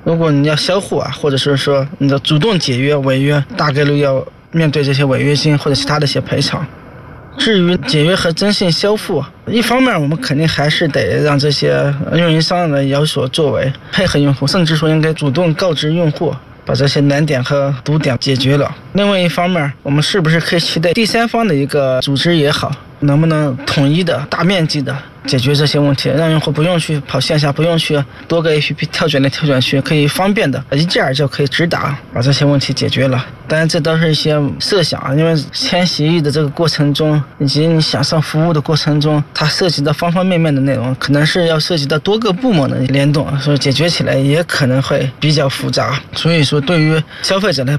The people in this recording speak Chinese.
如果你要销户啊，或者是说你的主动解约违约，大概率要面对这些违约金或者其他的一些赔偿。至于解约和征信销付，一方面我们肯定还是得让这些运营商呢有所作为，配合用户，甚至说应该主动告知用户，把这些难点和堵点解决了。另外一方面，我们是不是可以期待第三方的一个组织也好，能不能统一的大面积的解决这些问题，让用户不用去跑线下，不用去多个 APP 跳转来跳转去，可以方便的一键就可以直达把这些问题解决了。当然这都是一些设想，因为签协议的这个过程中以及你享受服务的过程中，它涉及到方方面面的内容，可能是要涉及到多个部门的联动，所以解决起来也可能会比较复杂。所以说对于消费者来